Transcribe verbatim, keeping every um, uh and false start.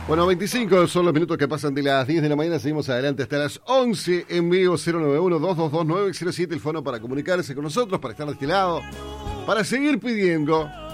Bueno, veinticinco son los minutos que pasan de las diez de la mañana. Seguimos adelante hasta las once en vivo. Cero nueve uno, dos dos dos, nueve cero siete, el fono para comunicarse con nosotros, para estar de este lado, para seguir pidiendo